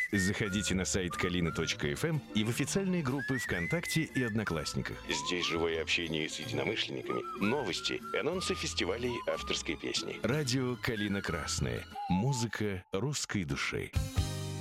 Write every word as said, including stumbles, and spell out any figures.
Заходите на сайт калина точка эф эм и в официальные группы ВКонтакте и Одноклассниках. Здесь живое общение с единомышленниками, новости, анонсы фестивалей авторской песни. Радио «Калина Красная». Музыка русской души.